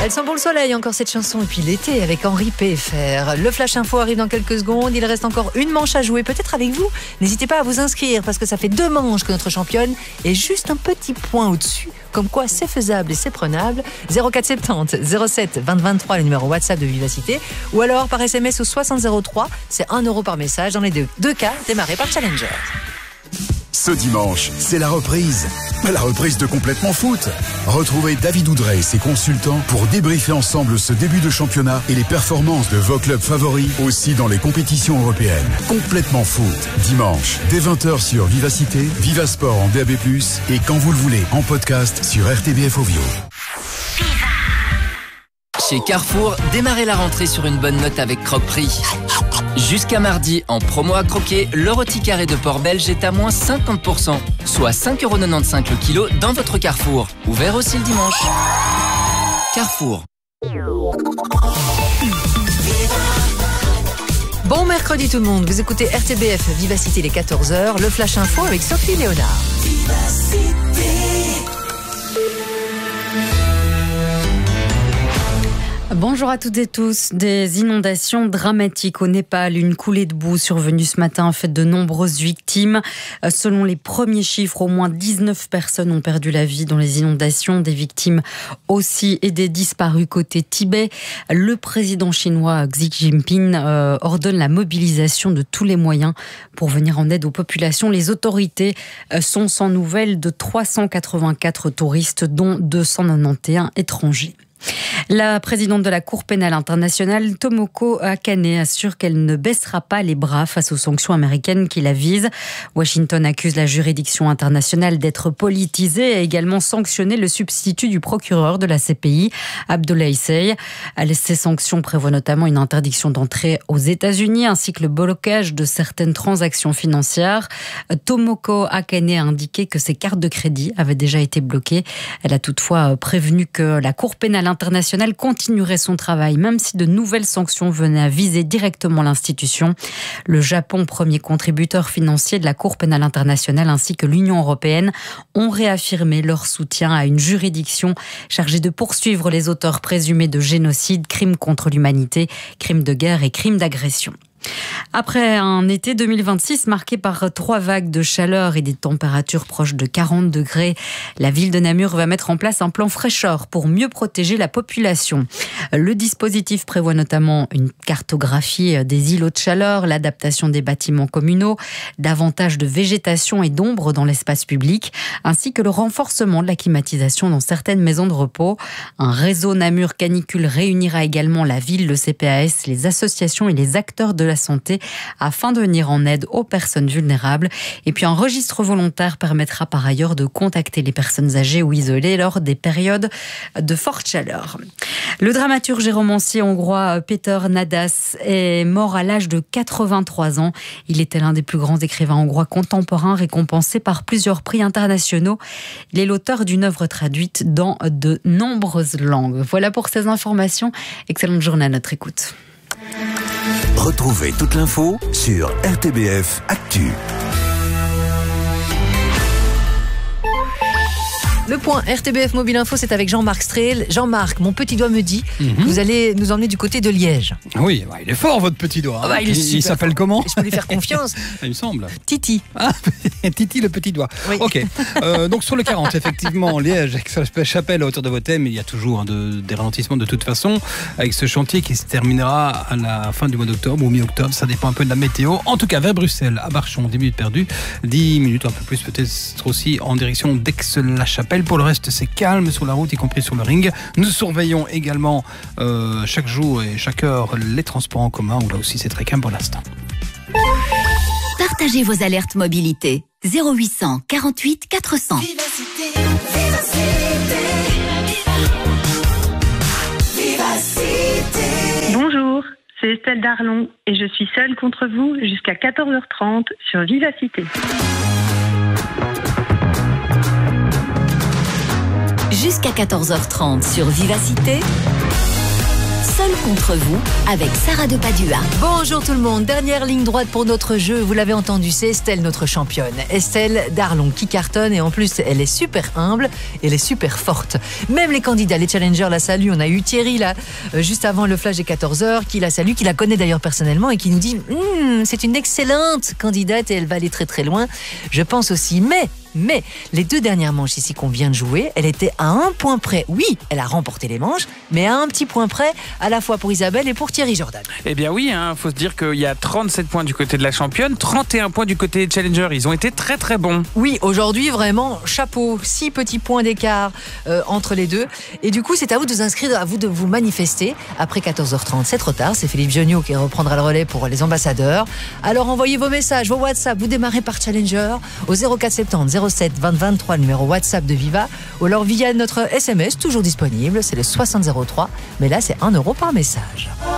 Elle sent bon le soleil, encore cette chanson. Et puis l'été avec Henri PFR. Le Flash Info arrive dans quelques secondes. Il reste encore une manche à jouer, peut-être avec vous. N'hésitez pas à vous inscrire parce que ça fait 2 manches que notre championne est juste un petit point au-dessus. Comme quoi c'est faisable et c'est prenable. 0470 07 20 23, le numéro WhatsApp de Vivacité. Ou alors par SMS au 6003. C'est 1 € par message dans les deux cas démarrés par Challenger. Ce dimanche, c'est la reprise. La reprise de Complètement Foot. Retrouvez David Oudrey et ses consultants pour débriefer ensemble ce début de championnat et les performances de vos clubs favoris aussi dans les compétitions européennes. Complètement Foot. Dimanche, dès 20h sur Vivacité, Vivasport en DAB+, et quand vous le voulez, en podcast sur RTBF Ovio. Chez Carrefour, démarrez la rentrée sur une bonne note avec Croque-Prix. Jusqu'à mardi, en promo à croquer, le rôti carré de porc belge est à moins 50%, soit 5,95 € le kilo dans votre Carrefour. Ouvert aussi le dimanche. Carrefour. Bon mercredi tout le monde, vous écoutez RTBF Vivacité les 14h, le Flash Info avec Sophie Léonard. Bonjour à toutes et tous. Des inondations dramatiques au Népal. Une coulée de boue survenue ce matin a fait de nombreuses victimes. Selon les premiers chiffres, au moins 19 personnes ont perdu la vie dans les inondations. Des victimes aussi et des disparus côté Tibet. Le président chinois Xi Jinping ordonne la mobilisation de tous les moyens pour venir en aide aux populations. Les autorités sont sans nouvelles de 384 touristes, dont 291 étrangers. La présidente de la Cour pénale internationale, Tomoko Akane, assure qu'elle ne baissera pas les bras face aux sanctions américaines qui la visent. Washington accuse la juridiction internationale d'être politisée et a également sanctionné le substitut du procureur de la CPI, Abdoulaye Seye. Ces sanctions prévoient notamment une interdiction d'entrée aux États-Unis ainsi que le blocage de certaines transactions financières. Tomoko Akane a indiqué que ses cartes de crédit avaient déjà été bloquées. Elle a toutefois prévenu que la Cour pénale internationale continuerait son travail, même si de nouvelles sanctions venaient à viser directement l'institution. Le Japon, premier contributeur financier de la Cour pénale internationale, ainsi que l'Union européenne, ont réaffirmé leur soutien à une juridiction chargée de poursuivre les auteurs présumés de génocide, crimes contre l'humanité, crimes de guerre et crimes d'agression. Après un été 2026 marqué par 3 vagues de chaleur et des températures proches de 40 degrés, la ville de Namur va mettre en place un plan fraîcheur pour mieux protéger la population. Le dispositif prévoit notamment une cartographie des îlots de chaleur, l'adaptation des bâtiments communaux, davantage de végétation et d'ombre dans l'espace public, ainsi que le renforcement de la climatisation dans certaines maisons de repos. Un réseau Namur Canicule réunira également la ville, le CPAS, les associations et les acteurs de la santé afin de venir en aide aux personnes vulnérables. Et puis un registre volontaire permettra par ailleurs de contacter les personnes âgées ou isolées lors des périodes de forte chaleur. Le dramaturge et romancier hongrois Péter Nádas est mort à l'âge de 83 ans. Il était l'un des plus grands écrivains hongrois contemporains, récompensé par plusieurs prix internationaux. Il est l'auteur d'une œuvre traduite dans de nombreuses langues. Voilà pour ces informations. Excellente journée à notre écoute. Retrouvez toute l'info sur RTBF Actu. Le point RTBF Mobile Info, c'est avec Jean-Marc Strehl. Jean-Marc, mon petit doigt me dit que vous allez nous emmener du côté de Liège. Oui, bah, il est fort votre petit doigt. Ah bah, il s'appelle comment? Je peux lui faire confiance. Il me semble. Titi. Ah, Titi le petit doigt. Oui. Ok. Donc sur le 40, effectivement, Liège, avec sa chapelle à hauteur de Vothem, il y a toujours des ralentissements de toute façon, avec ce chantier qui se terminera à la fin du mois d'octobre ou mi-octobre, ça dépend un peu de la météo. En tout cas, vers Bruxelles, à Barchon, 10 minutes perdues, 10 minutes, un peu plus peut-être aussi en direction d'Aix-la-Chapelle. Pour le reste, c'est calme sur la route, y compris sur le ring. Nous surveillons également chaque jour et chaque heure les transports en commun, où là aussi c'est très calme pour l'instant. Partagez vos alertes mobilité. 0800 48 400. Vivacité, Vivacité. Bonjour, c'est Estelle Darlon et je suis seule contre vous jusqu'à 14h30 sur Vivacité. Jusqu'à 14h30 sur Vivacité, Seul contre vous avec Sarah de Padua. Bonjour tout le monde, dernière ligne droite pour notre jeu, vous l'avez entendu, c'est Estelle notre championne. Estelle Darlon qui cartonne et en plus elle est super humble, elle est super forte. Même les candidats, les challengers la saluent, on a eu Thierry là, juste avant le flash des 14h, qui la salue, qui la connaît d'ailleurs personnellement et qui nous dit c'est une excellente candidate et elle va aller très très loin, je pense aussi, mais les 2 dernières manches ici qu'on vient de jouer, elle était à 1 point près. Oui, elle a remporté les manches, mais à un petit point près, à la fois pour Isabelle et pour Thierry Jordan. Eh bien oui, faut se dire qu'il y a 37 points du côté de la championne, 31 points du côté des challengers. Ils ont été très très bons. Oui, aujourd'hui, vraiment, chapeau. 6 petits points d'écart entre les deux. Et du coup, c'est à vous de vous inscrire, à vous de vous manifester. Après 14h30, c'est trop tard. C'est Philippe Geniot qui reprendra le relais pour les ambassadeurs. Alors, envoyez vos messages, vos WhatsApp. Vous démarrez par Challenger au 0470 07 20 23, le numéro WhatsApp de Viva. Ou alors via notre SMS, toujours disponible. C'est le 6003. Mais là, c'est 1 € par message.